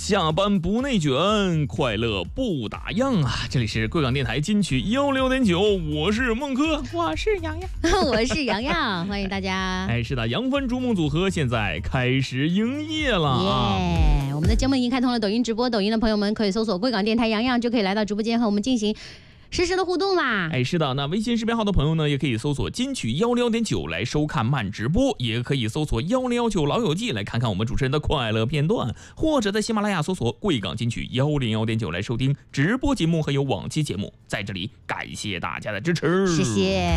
下班不内卷，快乐不打烊啊！这里是贵港电台金曲16.9，我是孟哥， 我是洋洋， 我是洋洋，欢迎大家。 是的，扬帆逐梦组合现在开始营业了啊！ 耶！我们的节目已经开通了抖音直播，抖音的朋友们可以搜索贵港电台洋洋，就可以来到直播间和我们进行实时的互动啦！ 是的，那微信视频号的朋友呢，也可以搜索金曲16.9来收看慢直播，也可以搜索1019老友记来看看我们主持人的快乐片段，或者在喜马拉雅搜索贵港金曲101.9来收听直播节目还有往期节目。在这里感谢大家的支持， 谢谢。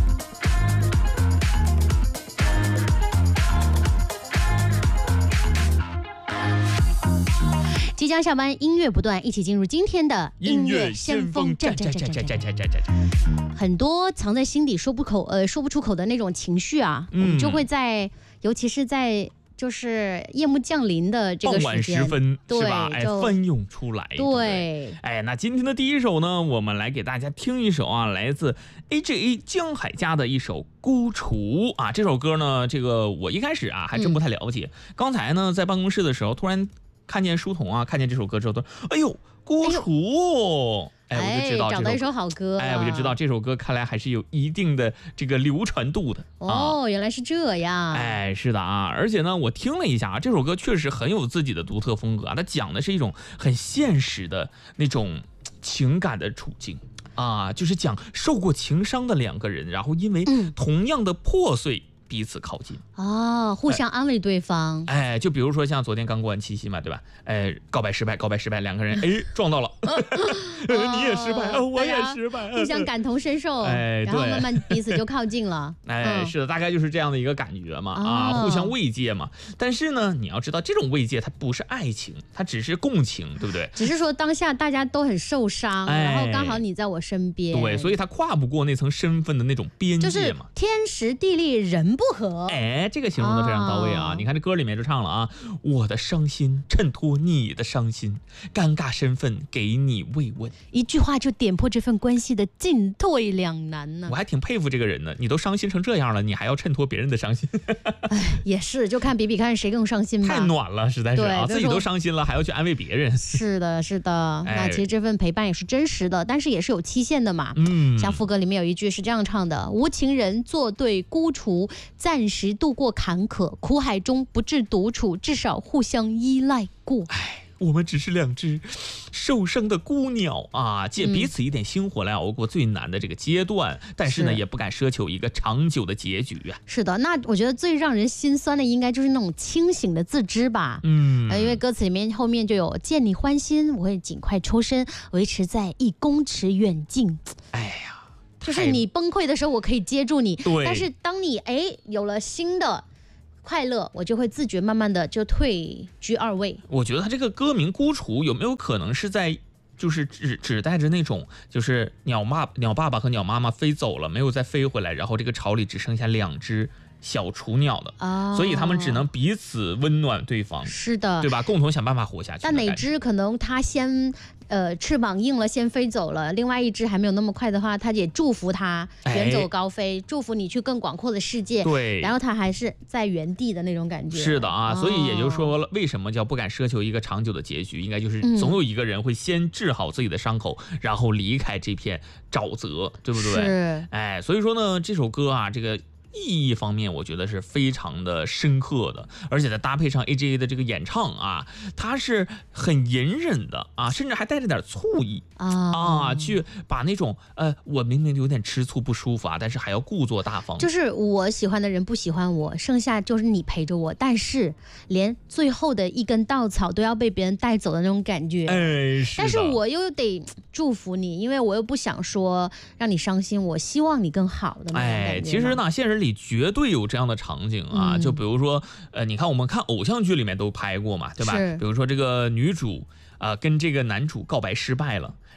即将下班，音乐不断，一起进入今天的音乐先锋站。很多藏在心底说不出口的那种情绪啊，我们就会在，尤其是在就是夜幕降临的这个时间， 傍晚时分， 对， 是吧？翻涌出来。 对， 那今天的第一首呢，我们来给大家听一首啊，来自 AJA 江海家的一首《孤雏》啊。这首歌呢，这个我一开始啊还真不太了解。刚才呢，在办公室的时候，突然看见书童啊，看见这首歌之后，哎呦，孤雏。我就知道找到一首好歌， 我就知道这首歌看来还是有一定的这个流传度的。 原来是这样。 是的啊，而且呢，我听了一下啊，这首歌确实很有自己的独特风格啊，它讲的是一种很现实的那种情感的处境啊，就是讲受过情伤的两个人，然后因为同样的破碎。彼此靠近互相安慰对方。 就比如说像昨天刚过完七夕嘛，对吧？告白失败，两个人撞到了，你也失败，我也失败， 互相感同身受，然后慢慢彼此就靠近了。 是的，大概就是这样的一个感觉嘛，互相慰藉嘛。但是呢，你要知道，这种慰藉它不是爱情，它只是共情，对不对？ 只是说当下大家都很受伤，然后刚好你在我身边， 对，所以它跨不过那层身份的那种边界嘛， 就是天时地利人不和。 这个形容的非常到位啊！你看这歌里面就唱了啊，我的伤心衬托你的伤心，尴尬身份给你慰问， 一句话就点破这份关系的进退两难呢。 我还挺佩服这个人呢，你都伤心成这样了，你还要衬托别人的伤心。 也是，就看比看谁更伤心吧。 太暖了，实在是啊，自己都伤心了，还要去安慰别人。 是的，是的。那其实这份陪伴也是真实的，但是也是有期限的嘛。像副歌里面有一句是这样唱的：无情人作对孤雏，暂时度过坎坷，苦海中不致独处，至少互相依赖过。 我们只是两只受伤的孤鸟啊，借彼此一点星火来熬过最难的这个阶段，但是呢，也不敢奢求一个长久的结局啊。 是的，那我觉得最让人心酸的应该就是那种清醒的自知吧。因为歌词里面后面就有见你欢心，我会尽快抽身，维持在1公尺远近。就是你崩溃的时候，我可以接住你，但是当你有了新的快乐，我就会自觉慢慢的就退居二位。 我觉得他这个歌名《孤雏》有没有可能是在就是指代着那种就是鸟爸爸和鸟妈妈飞走了，没有再飞回来，然后这个巢里只剩下2只小雏鸟的，所以他们只能彼此温暖对方。 是的， 对吧？共同想办法活下去。 但哪只可能它先翅膀硬了，先飞走了，另外一只还没有那么快的话，它也祝福它远走高飞，祝福你去更广阔的世界。 对， 然后它还是在原地的那种感觉。 是的啊，所以也就说了，为什么叫不敢奢求一个长久的结局？应该就是总有一个人会先治好自己的伤口，然后离开这片沼泽，对不对？ 是。 所以说呢，这首歌啊，这个意义方面我觉得是非常的深刻的，而且再搭配上 AJA 的这个演唱啊，它是很隐忍的啊，甚至还带着点醋意去把那种我明明有点吃醋不舒服啊，但是还要故作大方， 就是我喜欢的人不喜欢我，剩下就是你陪着我，但是连最后的一根稻草都要被别人带走的那种感觉。但是我又得祝福你，因为我又不想说让你伤心，我希望你更好的那种感觉。 其实呢，现实里绝对有这样的场景啊，就比如说你看我们看偶像剧里面都拍过嘛，对吧？比如说这个女主跟这个男主告白失败了，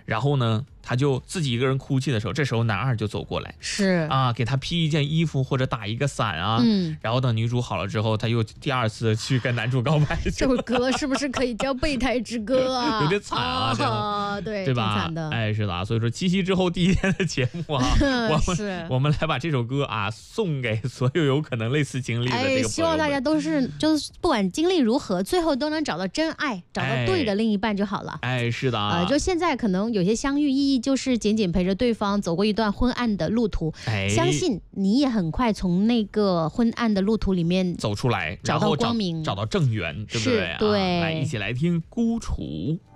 然后呢，他就自己一个人哭泣的时候，这时候男二就走过来， 是啊，给他披一件衣服或者打一个伞啊。然后等女主好了之后，他又第2次去跟男主告白。 这首歌是不是可以叫备胎之歌啊？ 有点惨啊， 对吧？ 挺惨的。 哎，是的啊，所以说七夕之后第1天的节目啊，我们来把这首歌啊送给所有有可能类似经历的这个朋友们。 希望大家就是不管经历如何，最后都能找到真爱，找到对的另一半就好了。 是的啊， 就现在可能有些相遇意义就是紧紧陪着对方走过一段昏暗的路途。相信你也很快从那个昏暗的路途里面走出来， 找到光明， 找到正缘，对不对？ 对， 来一起来听《孤雏》。